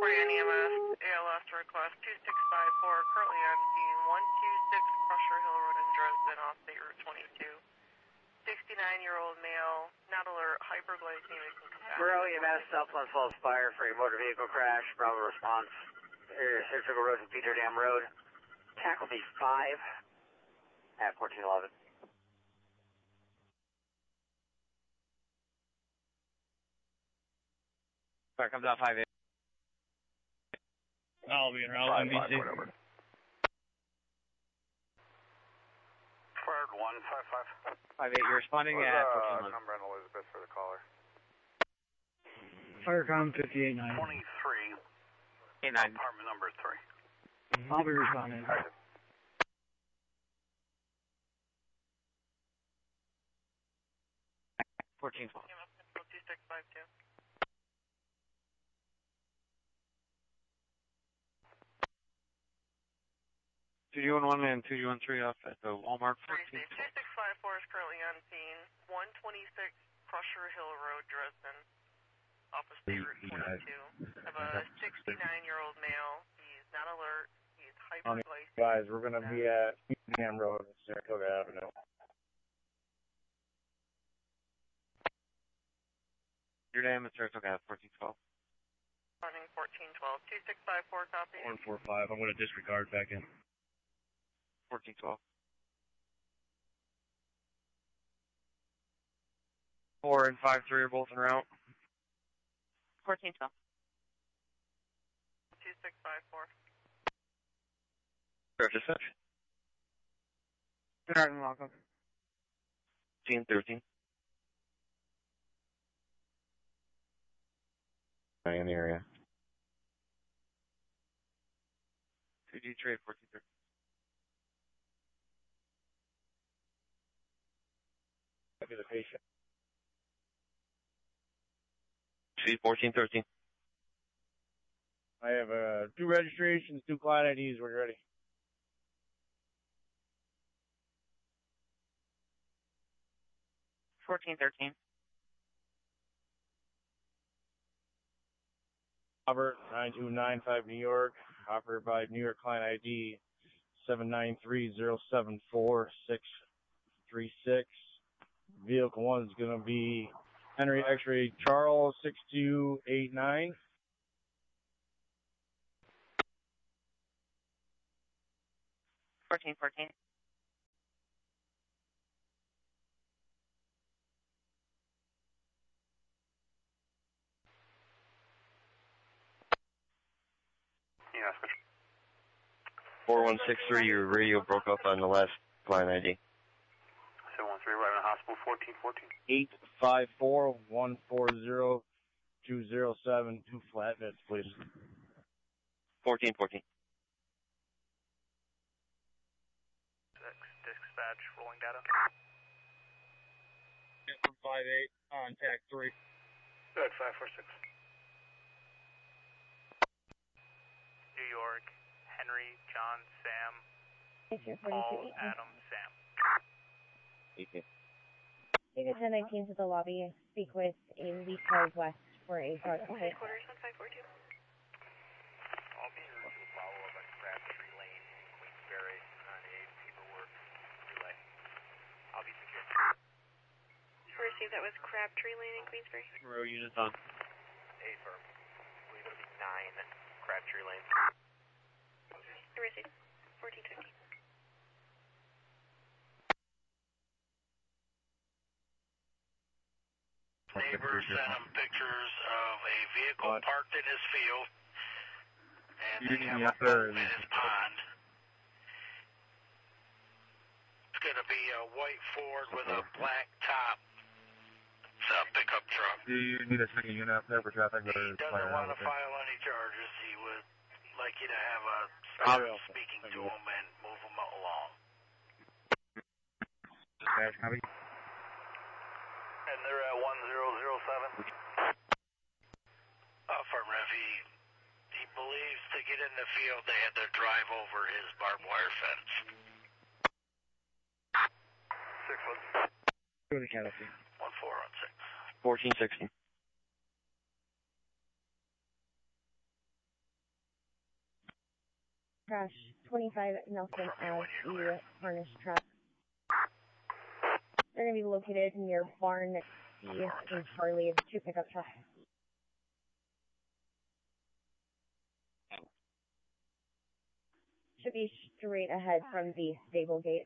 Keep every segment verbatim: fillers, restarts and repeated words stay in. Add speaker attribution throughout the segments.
Speaker 1: forty on E M S, A L S request two six five four, currently on scene one two six Crusher Hill Road in Dresden, off State Route twenty-two. sixty-nine-year-old male, not alert, hyperglycemic incapacity.
Speaker 2: Monroe E M S, Southwest Falls Fire for a motor vehicle crash. Bravo response. Area Circle Road and Peter Dam Road. Tackle me five at fourteen eleven.
Speaker 3: Fire comes out five eight.
Speaker 4: I'll be in route, M V C.
Speaker 5: Whatever. Fired one five five.
Speaker 3: five eight, you're responding
Speaker 5: What's,
Speaker 3: at
Speaker 5: uh,
Speaker 3: fourteen eleven.
Speaker 5: number on Elizabeth for the caller.
Speaker 4: Firecom fifty-eight nine.
Speaker 5: twenty-three.
Speaker 3: eight nine.
Speaker 5: Apartment number three.
Speaker 4: I'll be responding.
Speaker 3: fourteen twelve.
Speaker 1: two six five two.
Speaker 3: two G one one and two G one three off at the Walmart.
Speaker 1: two six five four is currently on scene, one twenty-six Crusher Hill Road, Dresden, off of State Route twenty-two. I have a sixty-nine-year-old male. He's not alert. He's hyperglycemic.
Speaker 6: Guys, we're going to be at Dam Road, Saratoga Avenue.
Speaker 3: Your name is Saratoga, fourteen twelve.
Speaker 1: Running fourteen twelve. two six five four, copy.
Speaker 4: one four five, I'm going to disregard back in.
Speaker 3: fourteen twelve. four and five three are both en route.
Speaker 1: fourteen twelve. two six five four.
Speaker 3: Dispatch.
Speaker 4: Start and welcome.
Speaker 3: fifteen thirteen.
Speaker 6: In the area.
Speaker 3: two G trade, fourteen thirteen.
Speaker 6: That'd be the patient.
Speaker 3: C fourteen thirteen.
Speaker 6: I have uh, two registrations, two client I Ds. We're ready.
Speaker 1: fourteen thirteen.
Speaker 6: Robert, nine two nine five New York, operated by New York client I D seven nine three zero seven four six three six. Vehicle one is going to be Henry X-ray Charles six two eight nine.
Speaker 1: fourteen fourteen.
Speaker 5: Yeah,
Speaker 3: four one six three, your radio broke up on the last client I D.
Speaker 5: seven one three, right in the hospital, fourteen fourteen.
Speaker 6: eight five four one four zero two zero seven, two flatbeds, please.
Speaker 3: fourteen fourteen.
Speaker 5: Dispatch, rolling data.
Speaker 4: From five eight on tag three.
Speaker 5: Good, five four six.
Speaker 7: New York, Henry, John, Sam, Paul, Adam, Sam.
Speaker 6: Okay.
Speaker 8: Take a ten nineteen to the lobby. Speak with a Lee Cars West for a broad quiet.
Speaker 1: Quarters one five four two.
Speaker 7: I'll be here to follow up on Crabtree Lane, Queensberry, on a paperwork relay. I'll be secure.
Speaker 1: Received, that was Crabtree Lane in Queensbury.
Speaker 3: Row units on.
Speaker 7: A firm. I believe it'll be nine Crabtree Lane.
Speaker 1: Received, fourteen fifty.
Speaker 9: Neighbors sent him pictures of a vehicle
Speaker 6: what?
Speaker 9: parked in his field, and
Speaker 6: You
Speaker 9: they
Speaker 6: can
Speaker 9: have a
Speaker 6: get there
Speaker 9: boat in his pond. It's going to be a white Ford with a black top. It's a pickup truck.
Speaker 6: Do you need a second unit up there for traffic?
Speaker 9: He doesn't want to file any charges. He would like you to have a
Speaker 6: I
Speaker 9: start
Speaker 6: will.
Speaker 9: speaking
Speaker 6: Thank
Speaker 9: to
Speaker 6: you.
Speaker 9: him and move him along.
Speaker 6: Dispatch, copy.
Speaker 5: And they're at one zero zero seven.
Speaker 9: Affirmative. He, he believes to get in the field they had to drive over his barbed wire fence.
Speaker 5: Six one.
Speaker 6: Go to canopy.
Speaker 9: one four one six.
Speaker 3: fourteen sixteen.
Speaker 8: Crash twenty-five Nelson Ave, the harness truck. They're going to be located near Barn C in Charlie, two pickup trucks. Should be straight ahead from the stable gate.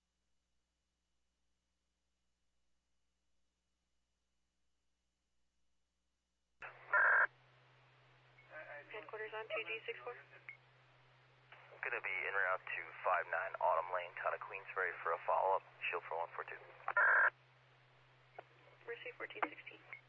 Speaker 1: Headquarters on two G six four.
Speaker 7: Going to be en route to five nine Autumn Lane, town of Queensbury for a follow-up. Shield for one four two.
Speaker 1: Receive fourteen sixteen.